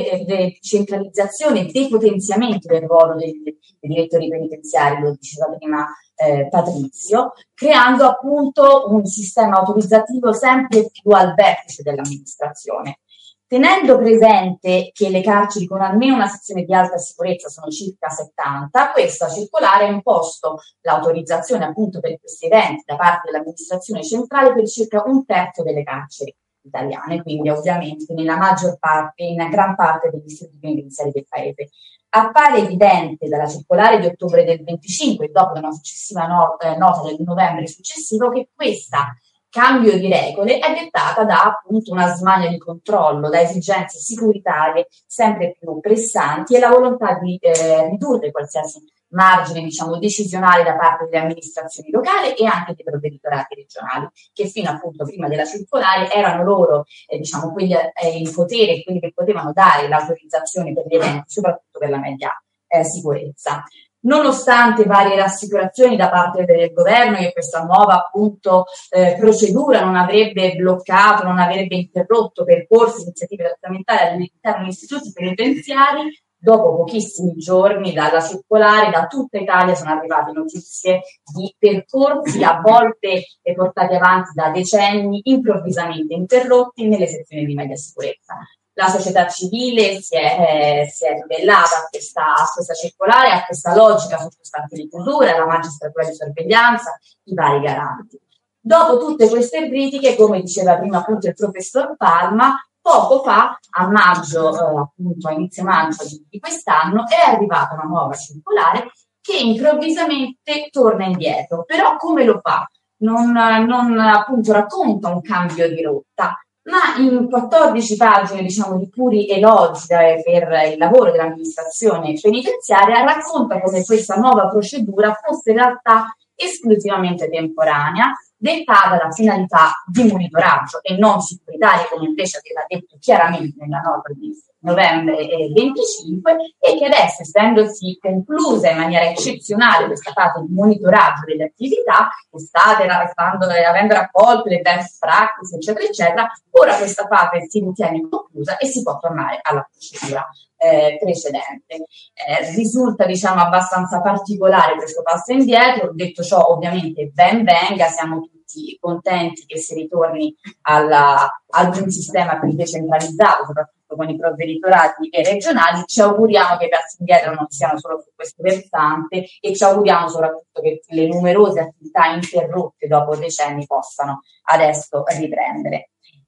decentralizzazione e depotenziamento del ruolo dei, dei direttori penitenziari, lo diceva prima eh, Patrizio, creando appunto un sistema autorizzativo sempre più al vertice dell'amministrazione. Tenendo presente che le carceri con almeno una sezione di alta sicurezza sono circa settanta, questa circolare ha imposto l'autorizzazione appunto per questi eventi da parte dell'amministrazione centrale per circa un terzo delle carceri italiane, quindi ovviamente nella maggior parte, in gran parte degli istituti penitenziari del paese. Appare evidente dalla circolare di ottobre del venticinque, dopo una successiva no- eh, nota del novembre successivo, che questa cambio di regole è dettata da appunto una smania di controllo, da esigenze securitarie sempre più pressanti e la volontà di eh, ridurre qualsiasi margine, diciamo, decisionale da parte delle amministrazioni locali e anche dei provveditorati regionali, che fino appunto prima della circolare erano loro, eh, diciamo, quelli eh, in potere, quelli che potevano dare l'autorizzazione per gli eventi, soprattutto per la media eh, sicurezza. Nonostante varie rassicurazioni da parte del governo che questa nuova appunto eh, procedura non avrebbe bloccato, non avrebbe interrotto percorsi, iniziative trattamentali all'interno degli istituti penitenziari, dopo pochissimi giorni dalla circolare da tutta Italia sono arrivate notizie di percorsi a volte portati avanti da decenni, improvvisamente interrotti nelle sezioni di media sicurezza. La società civile si è, eh, si è ribellata a questa, a questa circolare, a questa logica sottostante di chiusura, la magistratura di sorveglianza, i vari garanti. Dopo tutte queste critiche, come diceva prima appunto il professor Palma, poco fa, a maggio, eh, appunto a inizio maggio di, di quest'anno, è arrivata una nuova circolare che improvvisamente torna indietro. Però come lo fa? Non, non appunto racconta un cambio di rotta, ma in quattordici pagine, diciamo, di puri elogi per il lavoro dell'amministrazione penitenziaria, racconta come questa nuova procedura fosse in realtà esclusivamente temporanea, dettata da finalità di monitoraggio e non securitarie, come invece aveva detto chiaramente nella nota di novembre venticinque, e che adesso, essendosi conclusa in maniera eccezionale questa fase di monitoraggio delle attività, state stando, avendo raccolto le best practice, eccetera, eccetera, ora questa fase si ritiene conclusa e si può tornare alla procedura eh, precedente. Eh, risulta, diciamo, abbastanza particolare questo passo indietro. Detto ciò, ovviamente ben venga, siamo tutti contenti che si ritorni alla, ad un sistema più decentralizzato, soprattutto con i provveditorati e regionali. Ci auguriamo che i passi indietro non siano solo su questo versante e ci auguriamo soprattutto che le numerose attività interrotte dopo decenni possano adesso riprendere.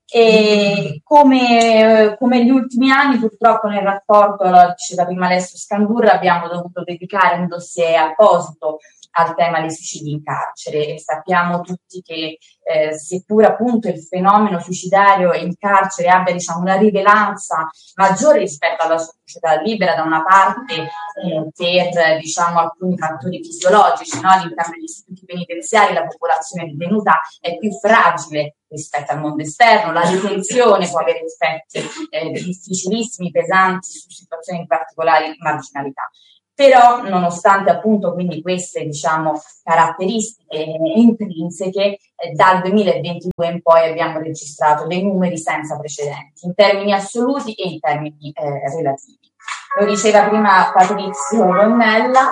E come, come gli ultimi anni, purtroppo nel rapporto, lo diceva prima Alessio Scandurra, abbiamo dovuto dedicare un dossier apposito al tema dei suicidi in carcere. E sappiamo tutti che eh, seppur appunto il fenomeno suicidario in carcere abbia diciamo una rilevanza maggiore rispetto alla società libera da una parte eh, per diciamo alcuni fattori fisiologici, no? All'interno degli istituti penitenziari la popolazione detenuta è più fragile rispetto al mondo esterno, la detenzione può avere effetti eh, difficilissimi, pesanti su situazioni di particolare marginalità. Però, nonostante appunto quindi queste diciamo caratteristiche intrinseche, eh, dal duemilaventidue in poi abbiamo registrato dei numeri senza precedenti, in termini assoluti e in termini eh, relativi. Lo diceva prima Patrizio Gonnella.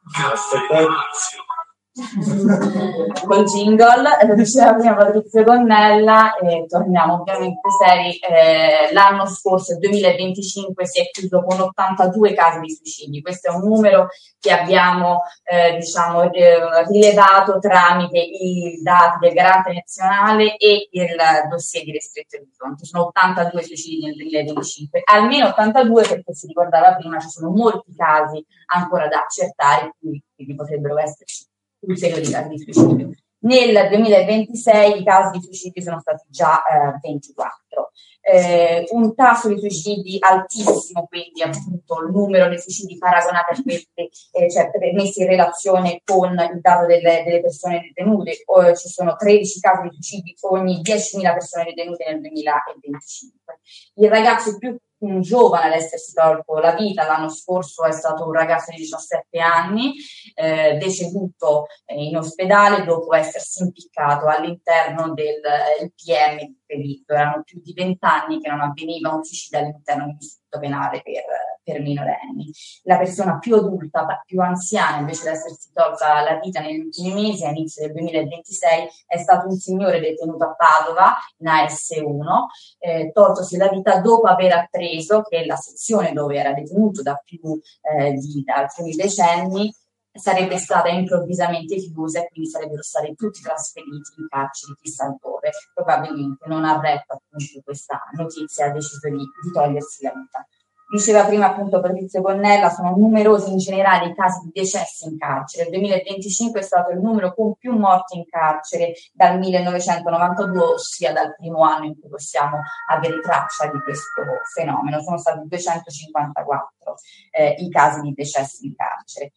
Col jingle, lo diceva prima Patrizio Gonnella, e torniamo ovviamente seri. Eh, l'anno scorso, il duemilaventicinque, si è chiuso con ottantadue casi di suicidi. Questo è un numero che abbiamo eh, diciamo eh, rilevato tramite i dati del Garante Nazionale e il dossier di Restretto Orizzonti. Sono ottantadue suicidi nel duemilaventicinque, almeno ottantadue perché si ricordava prima ci sono molti casi ancora da accertare, quindi potrebbero esserci ulteriori casi di suicidio. Nel duemilaventisei i casi di suicidio sono stati già eh, ventiquattro. Eh, un tasso di suicidi altissimo, quindi appunto il numero di suicidi paragonati a questi, eh, cioè messi in relazione con il dato delle, delle persone detenute. Oh, ci sono tredici casi di suicidi ogni diecimila persone detenute nel duemilaventicinque. Il ragazzo più un giovane ad essersi tolto la vita l'anno scorso è stato un ragazzo di diciassette anni, eh, deceduto in ospedale dopo essersi impiccato all'interno del P M di Treviso. Erano più di vent'anni che non avveniva un suicidio all'interno di un istituto penale per, per minorenni. La persona più adulta, più anziana, invece di essersi tolta la vita negli ultimi mesi, a inizio del duemilaventisei, è stato un signore detenuto a Padova, in A S uno, eh, toltosi la vita dopo aver appreso che la sezione dove era detenuto da più eh, di da alcuni decenni sarebbe stata improvvisamente chiusa e quindi sarebbero stati tutti trasferiti in carceri chissà dove. Probabilmente non ha retto appunto questa notizia, ha deciso di, di togliersi la vita. Diceva prima appunto Patrizio Gonnella, sono numerosi in generale i casi di decessi in carcere. Il duemilaventicinque è stato il numero con più morti in carcere dal millenovecentonovantadue, ossia dal primo anno in cui possiamo avere traccia di questo fenomeno. Sono stati duecentocinquantaquattro eh, i casi di decessi in carcere.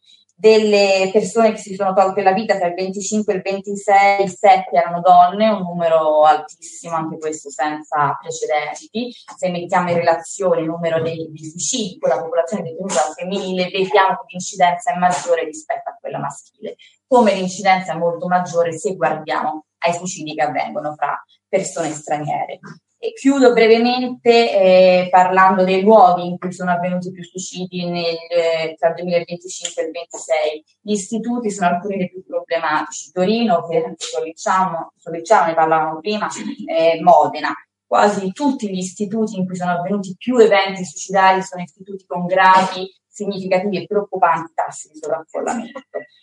Delle persone che si sono tolte la vita tra il venticinque e il ventisei, sette erano donne, un numero altissimo, anche questo senza precedenti. Se mettiamo in relazione il numero dei, dei suicidi con la popolazione detenuta femminile, vediamo che l'incidenza è maggiore rispetto a quella maschile, come l'incidenza è molto maggiore se guardiamo ai suicidi che avvengono fra persone straniere. E chiudo brevemente eh, parlando dei luoghi in cui sono avvenuti più suicidi nel, eh, tra il duemilaventicinque e il ventisei. Gli istituti sono alcuni dei più problematici. Torino, che Sollicciano, Sollicciano ne parlavamo prima, eh, Modena. Quasi tutti gli istituti in cui sono avvenuti più eventi suicidari sono istituti con gravi, significativi e preoccupanti tassi di sovraffollamento.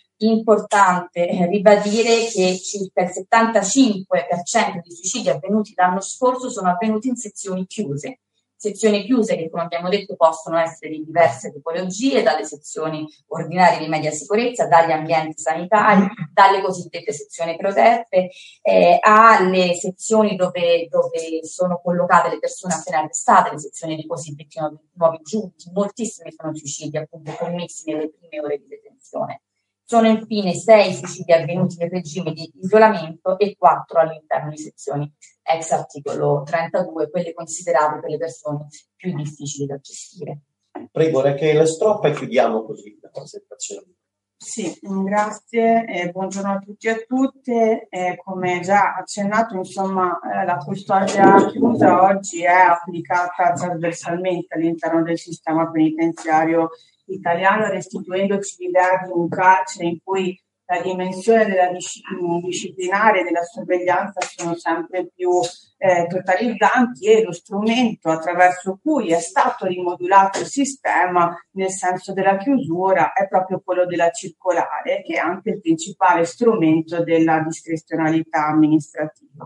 Importante ribadire che circa il settantacinque per cento dei suicidi avvenuti l'anno scorso sono avvenuti in sezioni chiuse. Sezioni chiuse che, come abbiamo detto, possono essere di diverse tipologie, dalle sezioni ordinarie di media sicurezza, dagli ambienti sanitari, dalle cosiddette sezioni protette, eh, alle sezioni dove, dove sono collocate le persone appena arrestate, le sezioni di cosiddetti nuovi, nuovi giunti. Moltissimi sono suicidi appunto commessi nelle prime ore di detenzione. Sono infine sei suicidi avvenuti nel regime di isolamento e quattro all'interno di sezioni ex articolo trentadue, quelle considerate per le persone più difficili da gestire. Prego, Rachele Stroppa, e chiudiamo così la presentazione. Sì, grazie, eh, buongiorno a tutti e a tutte. Eh, come già accennato, insomma, eh, la custodia chiusa oggi è applicata trasversalmente all'interno del sistema penitenziario italiano, restituendoci l'idea di un carcere in cui la dimensione della disciplinare e della sorveglianza sono sempre più eh, totalizzanti, e lo strumento attraverso cui è stato rimodulato il sistema nel senso della chiusura è proprio quello della circolare, che è anche il principale strumento della discrezionalità amministrativa.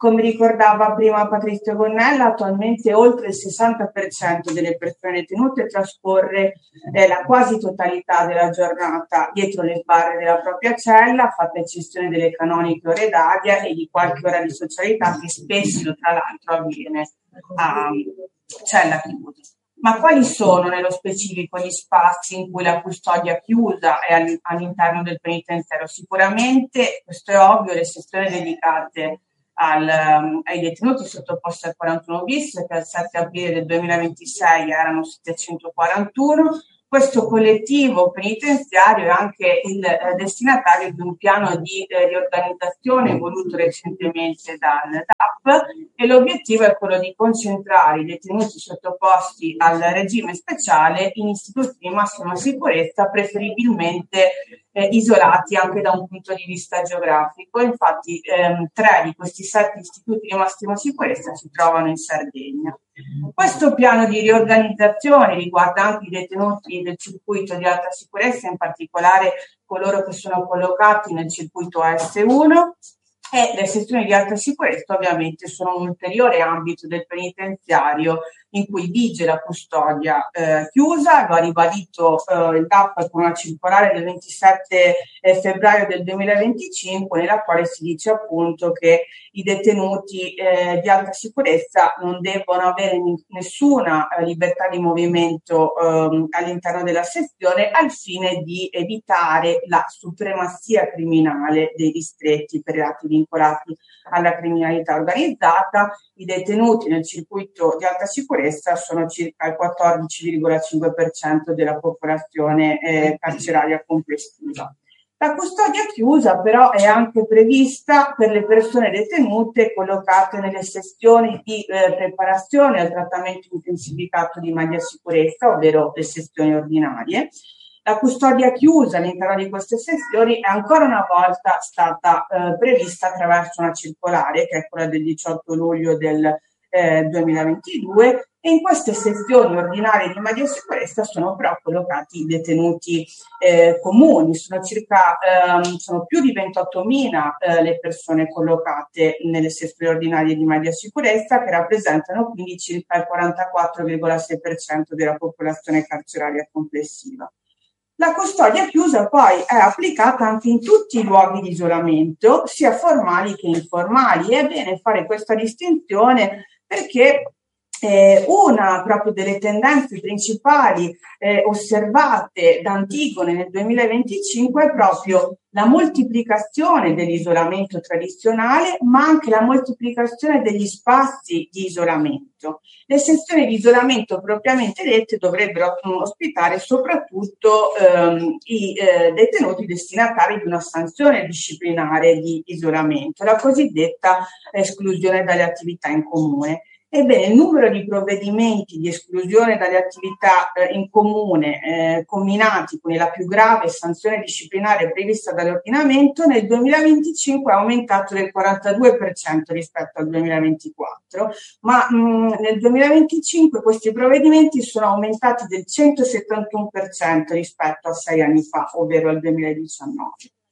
come ricordava prima Patrizia Gonnella, attualmente oltre il sessanta per cento delle persone detenute trascorre eh, la quasi totalità della giornata dietro le sbarre della propria cella, fatta eccezione delle canoniche ore d'aria e di qualche ora di socialità che spesso, tra l'altro, avviene a cella chiusa. Ma quali sono nello specifico gli spazi in cui la custodia chiusa è all'interno del penitenziario? Sicuramente, questo è ovvio, le sezioni dedicate al, um, ai detenuti sottoposti al quarantuno bis, che al sette aprile del duemilaventisei erano settecentoquarantuno. Questo collettivo penitenziario è anche il eh, destinatario di un piano di eh, riorganizzazione voluto recentemente dal D A P, e l'obiettivo è quello di concentrare i detenuti sottoposti al regime speciale in istituti di massima sicurezza, preferibilmente eh, isolati anche da un punto di vista geografico. Infatti ehm, tre di questi sette istituti di massima sicurezza si trovano in Sardegna. Questo piano di riorganizzazione riguarda anche i detenuti del circuito di alta sicurezza, in particolare coloro che sono collocati nel circuito A S uno, e le sezioni di alta sicurezza ovviamente sono un ulteriore ambito del penitenziario in cui vige la custodia eh, chiusa. Lo ha ribadito eh, il D A P con una circolare del ventisette febbraio del duemilaventicinque, nella quale si dice appunto che i detenuti eh, di alta sicurezza non devono avere nessuna eh, libertà di movimento eh, all'interno della sezione, al fine di evitare la supremazia criminale dei distretti per reati vincolati alla criminalità organizzata. I detenuti nel circuito di alta sicurezza sono circa il quattordici virgola cinque per cento della popolazione eh, carceraria complessiva. La custodia chiusa però è anche prevista per le persone detenute collocate nelle sezioni di eh, preparazione al trattamento intensificato di media sicurezza, ovvero le sezioni ordinarie. La custodia chiusa all'interno di queste sezioni è ancora una volta stata eh, prevista attraverso una circolare, che è quella del diciotto luglio del eh, duemilaventidue, e in queste sezioni ordinarie di media sicurezza sono però collocati i detenuti eh, comuni. Sono circa ehm, sono più di ventottomila eh, le persone collocate nelle sezioni ordinarie di media sicurezza, che rappresentano quindi circa il quarantaquattro virgola sei per cento della popolazione carceraria complessiva. La custodia chiusa poi è applicata anche in tutti i luoghi di isolamento, sia formali che informali. È bene fare questa distinzione perché eh, una proprio delle tendenze principali eh, osservate da Antigone nel duemilaventicinque è proprio la moltiplicazione dell'isolamento tradizionale, ma anche la moltiplicazione degli spazi di isolamento. Le sezioni di isolamento propriamente dette dovrebbero ospitare soprattutto ehm, i eh, detenuti destinatari di una sanzione disciplinare di isolamento, la cosiddetta esclusione dalle attività in comune. Ebbene, il numero di provvedimenti di esclusione dalle attività eh, in comune eh, combinati con la più grave sanzione disciplinare prevista dall'ordinamento nel duemilaventicinque è aumentato del quarantadue per cento rispetto al duemilaventiquattro, ma mh, nel duemilaventicinque questi provvedimenti sono aumentati del centosettantuno per cento rispetto a sei anni fa, ovvero al duemiladiciannove.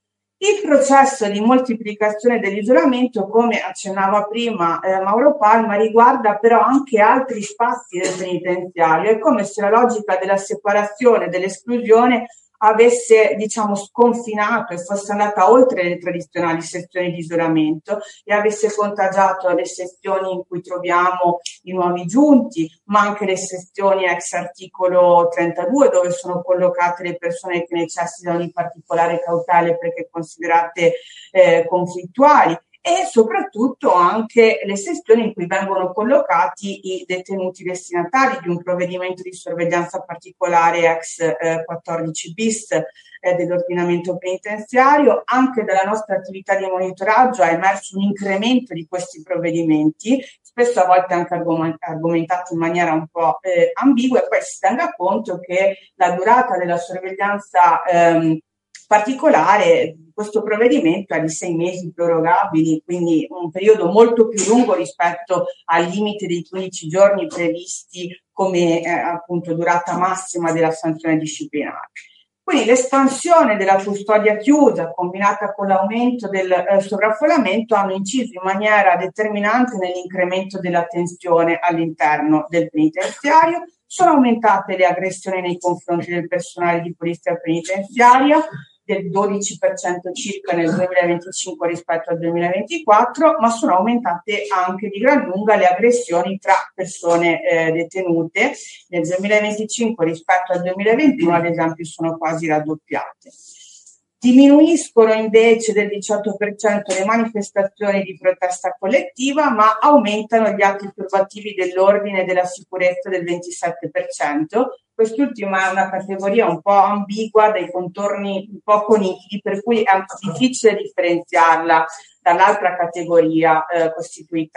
Il processo di moltiplicazione dell'isolamento, come accennava prima eh, Mauro Palma, riguarda però anche altri spazi del penitenziario. È come se la logica della separazione, dell'esclusione avesse, diciamo, sconfinato e fosse andata oltre le tradizionali sezioni di isolamento e avesse contagiato le sezioni in cui troviamo i nuovi giunti, ma anche le sezioni ex articolo trentadue, dove sono collocate le persone che necessitano di particolare cautela perché considerate eh, conflittuali, e soprattutto anche le sezioni in cui vengono collocati i detenuti destinatari di un provvedimento di sorveglianza particolare ex eh, quattordici bis eh, dell'ordinamento penitenziario. Anche dalla nostra attività di monitoraggio è emerso un incremento di questi provvedimenti, spesso a volte anche argomentato in maniera un po' eh, ambigua, e poi si tenga conto che la durata della sorveglianza ehm, particolare questo provvedimento è di sei mesi prorogabili, quindi un periodo molto più lungo rispetto al limite dei quindici giorni previsti come eh, appunto durata massima della sanzione disciplinare. Quindi l'espansione della custodia chiusa combinata con l'aumento del eh, sovraffollamento hanno inciso in maniera determinante nell'incremento della tensione all'interno del penitenziario. Sono aumentate le aggressioni nei confronti del personale di polizia penitenziaria del dodici per cento circa nel duemilaventicinque rispetto al duemilaventiquattro, ma sono aumentate anche di gran lunga le aggressioni tra persone eh, detenute. Nel duemilaventicinque rispetto al duemilaventuno, ad esempio, sono quasi raddoppiate. Diminuiscono invece del diciotto per cento le manifestazioni di protesta collettiva, ma aumentano gli atti turbativi dell'ordine e della sicurezza del ventisette per cento. Quest'ultima è una categoria un po' ambigua, dai contorni poco nitidi, per cui è difficile differenziarla dall'altra categoria eh, costituita